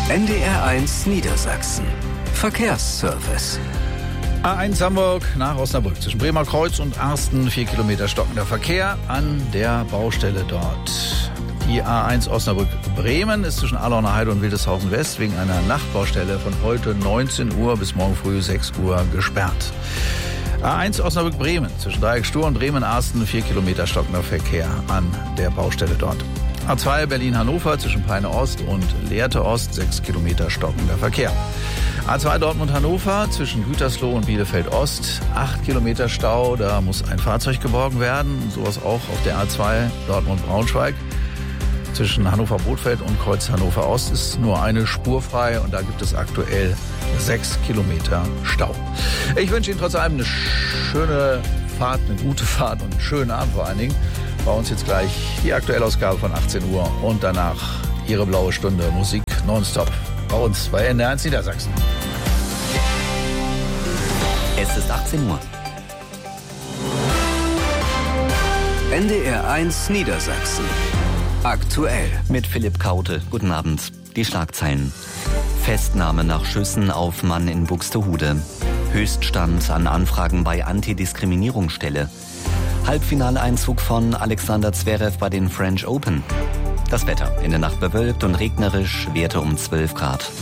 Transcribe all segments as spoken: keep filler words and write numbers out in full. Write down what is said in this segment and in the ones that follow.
N D R eins Niedersachsen. Verkehrsservice. A eins Hamburg nach Osnabrück. Zwischen Bremer Kreuz und Arsten vier Kilometer stockender Verkehr an der Baustelle dort. Die A eins Osnabrück-Bremen ist zwischen Alauner Heide und Wildeshausen West wegen einer Nachtbaustelle von heute neunzehn Uhr bis morgen früh sechs Uhr gesperrt. A eins Osnabrück-Bremen zwischen Dreieck Stur und Bremen-Arsten vier Kilometer stockender Verkehr an der Baustelle dort. A zwei Berlin-Hannover zwischen Peine Ost und Lehrte Ost sechs Kilometer stockender Verkehr. A zwei Dortmund-Hannover zwischen Gütersloh und Bielefeld Ost acht Kilometer Stau, da muss ein Fahrzeug geborgen werden. Sowas auch auf der A zwei Dortmund-Braunschweig. Zwischen Hannover-Bothfeld und Kreuz Hannover Ost ist nur eine Spur frei und da gibt es aktuell sechs Kilometer Stau. Ich wünsche Ihnen trotz allem eine schöne Fahrt, eine gute Fahrt und einen schönen Abend vor allen Dingen. Bei uns jetzt gleich die Aktuellausgabe von achtzehn Uhr und danach Ihre blaue Stunde Musik nonstop. Bei uns bei N D R eins Niedersachsen. Es ist achtzehn Uhr. N D R eins Niedersachsen. Aktuell. Mit Philipp Kaute. Guten Abend. Die Schlagzeilen. Festnahme nach Schüssen auf Mann in Buxtehude. Höchststand an Anfragen bei Antidiskriminierungsstelle. Halbfinaleinzug von Alexander Zverev bei den French Open. Das Wetter. In der Nacht bewölkt und regnerisch, Werte um zwölf Grad.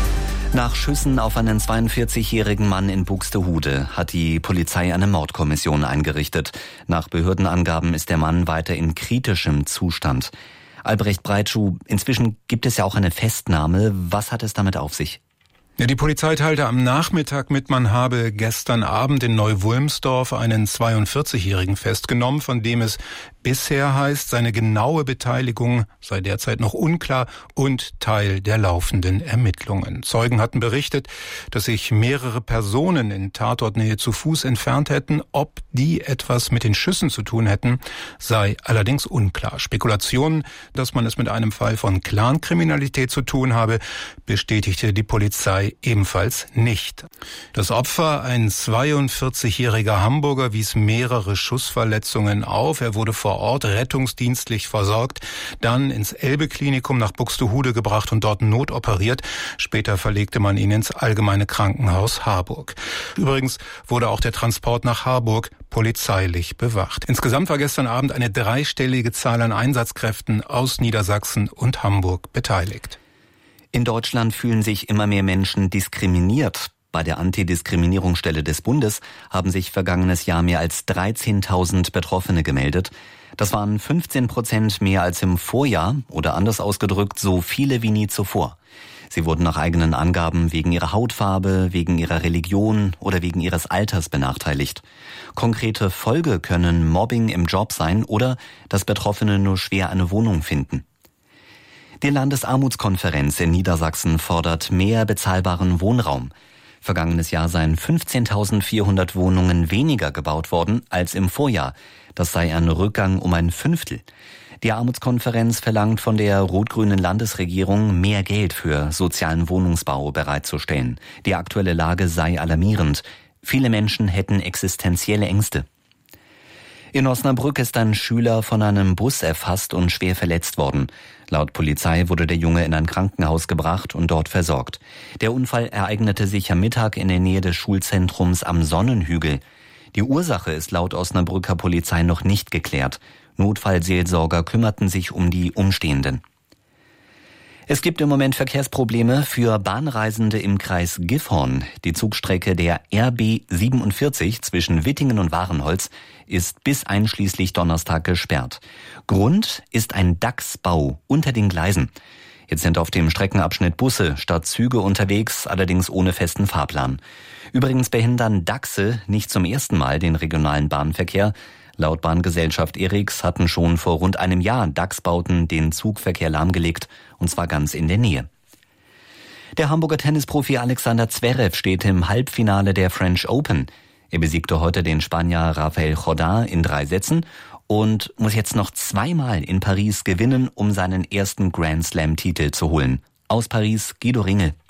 Nach Schüssen auf einen zweiundvierzigjährigen Mann in Buxtehude hat die Polizei eine Mordkommission eingerichtet. Nach Behördenangaben ist der Mann weiter in kritischem Zustand. Albrecht Breitschuh, inzwischen gibt es ja auch eine Festnahme. Was hat es damit auf sich? Ja, die Polizei teilte am Nachmittag mit, man habe gestern Abend in Neu-Wulmsdorf einen zweiundvierzigjährigen festgenommen, von dem es bisher heißt, seine genaue Beteiligung sei derzeit noch unklar und Teil der laufenden Ermittlungen. Zeugen hatten berichtet, dass sich mehrere Personen in Tatortnähe zu Fuß entfernt hätten. Ob die etwas mit den Schüssen zu tun hätten, sei allerdings unklar. Spekulationen, dass man es mit einem Fall von Clankriminalität zu tun habe, bestätigte die Polizei ebenfalls nicht. Das Opfer, ein zweiundvierzigjähriger Hamburger, wies mehrere Schussverletzungen auf. Er wurde vor Ort rettungsdienstlich versorgt, dann ins Elbe-Klinikum nach Buxtehude gebracht und dort notoperiert. Später verlegte man ihn ins Allgemeine Krankenhaus Harburg. Übrigens wurde auch der Transport nach Harburg polizeilich bewacht. Insgesamt war gestern Abend eine dreistellige Zahl an Einsatzkräften aus Niedersachsen und Hamburg beteiligt. In Deutschland fühlen sich immer mehr Menschen diskriminiert. Bei der Antidiskriminierungsstelle des Bundes haben sich vergangenes Jahr mehr als dreizehntausend Betroffene gemeldet. Das waren fünfzehn Prozent mehr als im Vorjahr oder anders ausgedrückt so viele wie nie zuvor. Sie wurden nach eigenen Angaben wegen ihrer Hautfarbe, wegen ihrer Religion oder wegen ihres Alters benachteiligt. Konkrete Folge können Mobbing im Job sein oder dass Betroffene nur schwer eine Wohnung finden. Die Landesarmutskonferenz in Niedersachsen fordert mehr bezahlbaren Wohnraum. Vergangenes Jahr seien fünfzehntausendvierhundert Wohnungen weniger gebaut worden als im Vorjahr. Das sei ein Rückgang um ein Fünftel. Die Armutskonferenz verlangt von der rot-grünen Landesregierung, mehr Geld für sozialen Wohnungsbau bereitzustellen. Die aktuelle Lage sei alarmierend. Viele Menschen hätten existenzielle Ängste. In Osnabrück ist ein Schüler von einem Bus erfasst und schwer verletzt worden. Laut Polizei wurde der Junge in ein Krankenhaus gebracht und dort versorgt. Der Unfall ereignete sich am Mittag in der Nähe des Schulzentrums am Sonnenhügel. Die Ursache ist laut Osnabrücker Polizei noch nicht geklärt. Notfallseelsorger kümmerten sich um die Umstehenden. Es gibt im Moment Verkehrsprobleme für Bahnreisende im Kreis Gifhorn. Die Zugstrecke der R B siebenundvierzig zwischen Wittingen und Warenholz ist bis einschließlich Donnerstag gesperrt. Grund ist ein Dachsbau unter den Gleisen. Jetzt sind auf dem Streckenabschnitt Busse statt Züge unterwegs, allerdings ohne festen Fahrplan. Übrigens behindern Dachse nicht zum ersten Mal den regionalen Bahnverkehr. Laut Bahngesellschaft Eriks hatten schon vor rund einem Jahr Dachsbauten den Zugverkehr lahmgelegt, und zwar ganz in der Nähe. Der Hamburger Tennisprofi Alexander Zverev steht im Halbfinale der French Open. Er besiegte heute den Spanier Rafael Jordán in drei Sätzen und muss jetzt noch zweimal in Paris gewinnen, um seinen ersten Grand Slam-Titel zu holen. Aus Paris, Guido Ringel.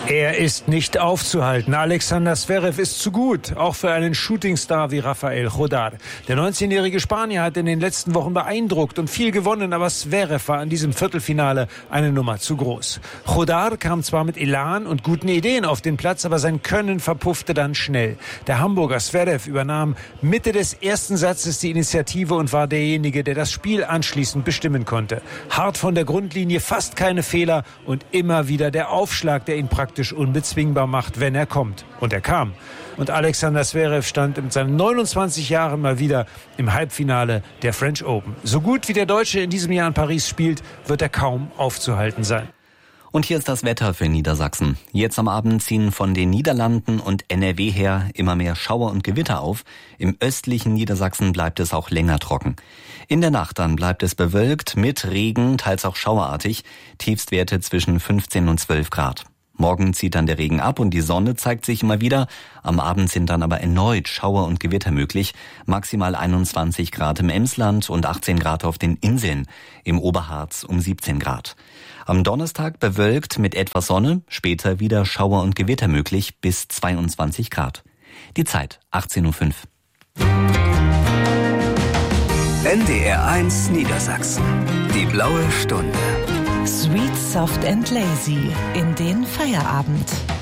Er ist nicht aufzuhalten. Alexander Zverev ist zu gut, auch für einen Shootingstar wie Rafael Jodar. Der neunzehnjährige Spanier hat in den letzten Wochen beeindruckt und viel gewonnen, aber Zverev war in diesem Viertelfinale eine Nummer zu groß. Jodar kam zwar mit Elan und guten Ideen auf den Platz, aber sein Können verpuffte dann schnell. Der Hamburger Zverev übernahm Mitte des ersten Satzes die Initiative und war derjenige, der das Spiel anschließend bestimmen konnte. Hart von der Grundlinie, fast keine Fehler und immer wieder der Aufschlag, der ihn praktisch unbezwingbar macht, wenn er kommt. Und er kam. Und Alexander Zverev stand mit seinen neunundzwanzig Jahren mal wieder im Halbfinale der French Open. So gut wie der Deutsche in diesem Jahr in Paris spielt, wird er kaum aufzuhalten sein. Und hier ist das Wetter für Niedersachsen. Jetzt am Abend ziehen von den Niederlanden und N R W her immer mehr Schauer und Gewitter auf. Im östlichen Niedersachsen bleibt es auch länger trocken. In der Nacht dann bleibt es bewölkt mit Regen, teils auch schauerartig. Tiefstwerte zwischen fünfzehn und zwölf Grad. Morgen zieht dann der Regen ab und die Sonne zeigt sich immer wieder. Am Abend sind dann aber erneut Schauer und Gewitter möglich. Maximal einundzwanzig Grad im Emsland und achtzehn Grad auf den Inseln. Im Oberharz um siebzehn Grad. Am Donnerstag bewölkt mit etwas Sonne, später wieder Schauer und Gewitter möglich bis zweiundzwanzig Grad. Die Zeit achtzehn Uhr fünf. N D R eins Niedersachsen. Die blaue Stunde. Sweet, soft and lazy in den Feierabend.